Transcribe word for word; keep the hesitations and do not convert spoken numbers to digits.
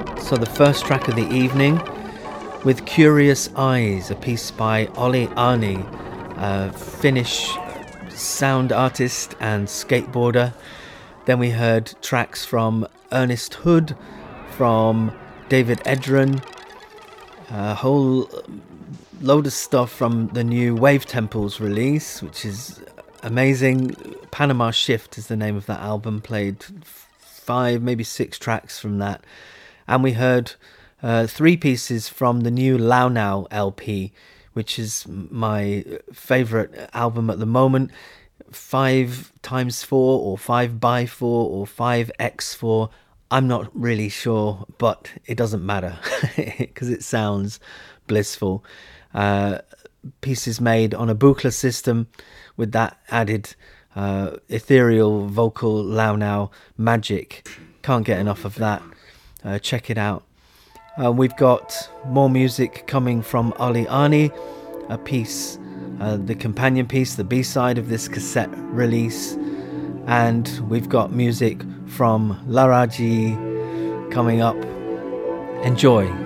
So the first track of the evening with Curious Eyes, a piece by Olli Arni, a Finnish sound artist and skateboarder. Then we heard tracks from Ernest Hood, from David Edron, a whole load of stuff from the new Wave Temples release, which is amazing. Panama Shift is the name of that album. Played five, maybe six tracks from that. And we heard uh, three pieces from the new Lau Now L P, which is my favourite album at the moment. Five times four or five by four or five x four. I'm not really sure, but it doesn't matter because it sounds blissful. Uh, pieces made on a Buchla system with that added uh, ethereal vocal Lau Now magic. Can't get enough of that. Uh, check it out. Uh, we've got more music coming from Olli Arni, a piece, uh, the companion piece, the B-side of this cassette release. And we've got music from Laraji coming up. Enjoy.